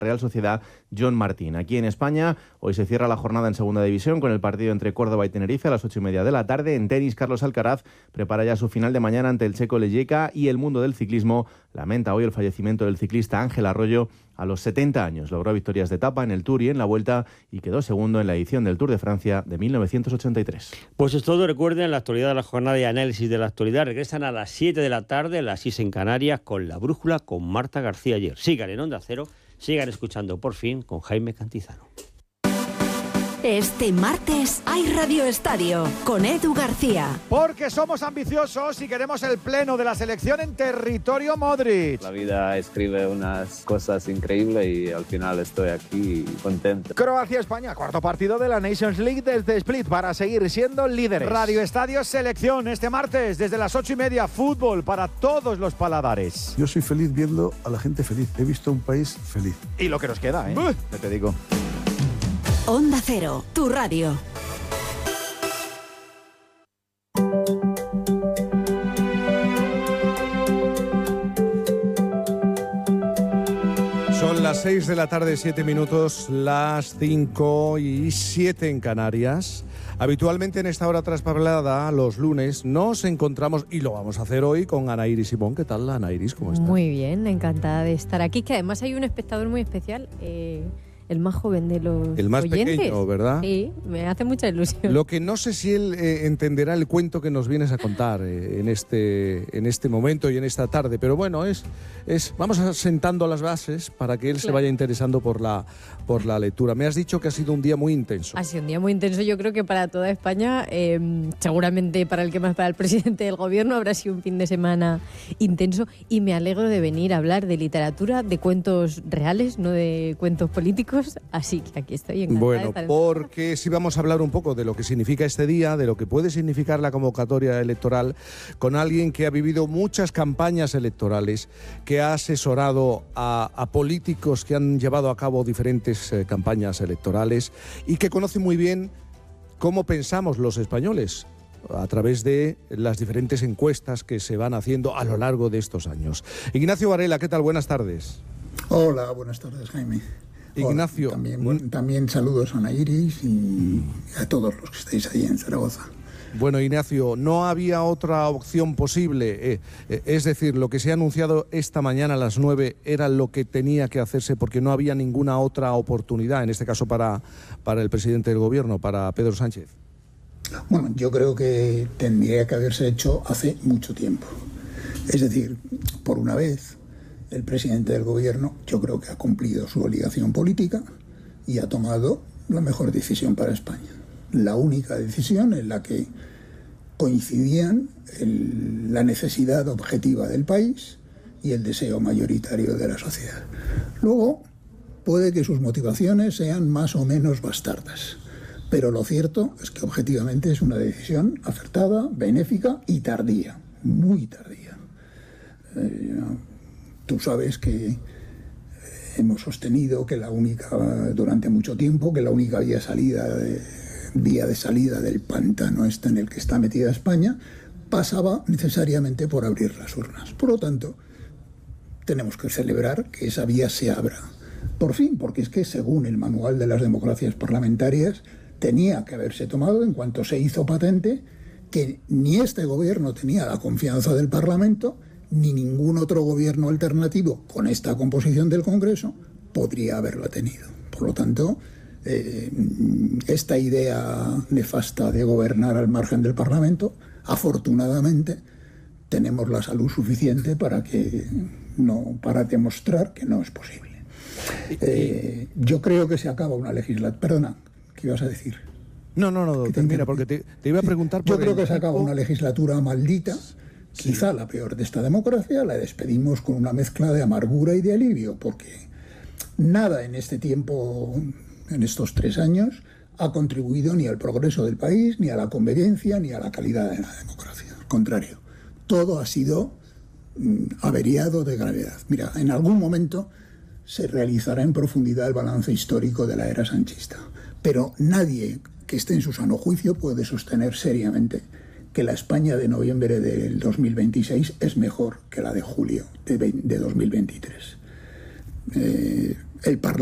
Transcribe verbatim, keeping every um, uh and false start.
Real Sociedad, John Martín. Aquí en España, hoy se cierra la jornada en Segunda División con el partido entre Córdoba y Tenerife a las ocho y media de la tarde. En tenis, Carlos Alcaraz prepara ya su final de mañana ante el checo Lejeka, y el mundo del ciclismo lamenta hoy el fallecimiento del ciclista Ángel Arroyo a los setenta años. Logró victorias de etapa en el Tour y en la Vuelta y quedó segundo en la edición del Tour de Francia de mil novecientos ochenta y tres. Pues es todo. Recuerden, la actualidad de la jornada y análisis de la actualidad regresan a las siete de la tarde, a las seis en Canarias, con La Brújula con Marta García Ayer. Sigan en Onda Cero. Sigan escuchando Por Fin con Jaime Cantizano. Este martes hay Radio Estadio con Edu García. Porque somos ambiciosos y queremos el pleno de la selección en territorio Modric. La vida escribe unas cosas increíbles y al final estoy aquí contento. Croacia-España, cuarto partido de la Nations League desde Split para seguir siendo líderes. Radio Estadio Selección este martes desde las ocho y media. Fútbol para todos los paladares. Yo soy feliz viendo a la gente feliz. He visto un país feliz. Y lo que nos queda, ¿eh? Uh. Ya te digo. Onda Cero, tu radio. Son las seis de la tarde, siete minutos, las cinco y siete en Canarias. Habitualmente en esta hora traspablada, los lunes, nos encontramos, y lo vamos a hacer hoy, con Ana Iris Simón. ¿Qué tal, Ana Iris? ¿Cómo estás? Muy bien, encantada de estar aquí, que además hay un espectador muy especial, eh... el más joven de los El más oyentes. pequeño, ¿verdad? Sí, me hace mucha ilusión. Lo que no sé si él eh, entenderá el cuento que nos vienes a contar eh, en este en este momento y en esta tarde, pero bueno, es es vamos sentando las bases para que él claro. se vaya interesando por la por la lectura. Me has dicho que ha sido un día muy intenso. Ha sido un día muy intenso, yo creo que para toda España, eh, seguramente para el que más para el presidente del gobierno habrá sido un fin de semana intenso, y me alegro de venir a hablar de literatura, de cuentos reales, no de cuentos políticos. Así que aquí estoy encantada. Bueno, de estar porque si vamos a hablar un poco de lo que significa este día, de lo que puede significar la convocatoria electoral, con alguien que ha vivido muchas campañas electorales, que ha asesorado a, a políticos que han llevado a cabo diferentes eh, campañas electorales y que conoce muy bien cómo pensamos los españoles a través de las diferentes encuestas que se van haciendo a lo largo de estos años. Ignacio Varela, ¿qué tal? Buenas tardes. Hola, buenas tardes, Jaime. Ignacio. Hola, también, bueno, también saludos a Ana Iris y a todos los que estáis ahí en Zaragoza. Bueno, Ignacio, no había otra opción posible. Eh, eh, es decir, lo que se ha anunciado esta mañana a las nueve era lo que tenía que hacerse porque no había ninguna otra oportunidad, en este caso para, para el presidente del gobierno, para Pedro Sánchez. Bueno, yo creo que tendría que haberse hecho hace mucho tiempo. Es decir, por una vez, el presidente del gobierno yo creo que ha cumplido su obligación política y ha tomado la mejor decisión para España. La única decisión en la que coincidían el, la necesidad objetiva del país y el deseo mayoritario de la sociedad. Luego, puede que sus motivaciones sean más o menos bastardas, pero lo cierto es que objetivamente es una decisión acertada, benéfica y tardía, muy tardía. Eh, Tú sabes que hemos sostenido que la única, durante mucho tiempo, que la única vía, salida de, vía de salida del pantano este en el que está metida España pasaba necesariamente por abrir las urnas. Por lo tanto, tenemos que celebrar que esa vía se abra. Por fin, porque es que según el manual de las democracias parlamentarias tenía que haberse tomado en cuanto se hizo patente que ni este gobierno tenía la confianza del Parlamento, ni ningún otro gobierno alternativo con esta composición del Congreso podría haberlo tenido. Por lo tanto, eh, esta idea nefasta de gobernar al margen del Parlamento, afortunadamente, tenemos la salud suficiente para que no, para demostrar que no es posible. Eh, yo creo que se acaba una legislatura. Perdona, ¿qué ibas a decir? No, no, no, termina, porque te, te iba a preguntar por Yo creo que se acaba una legislatura maldita. Quizá la peor de esta democracia. La despedimos con una mezcla de amargura y de alivio, porque nada en este tiempo, en estos tres años, ha contribuido ni al progreso del país, ni a la convivencia, ni a la calidad de la democracia. Al contrario, todo ha sido mm, averiado de gravedad. Mira, en algún momento se realizará en profundidad el balance histórico de la era sanchista, pero nadie que esté en su sano juicio puede sostener seriamente que la España de noviembre del dos mil veintiséis es mejor que la de julio de, de dos mil veintitrés. Eh, el Parlamento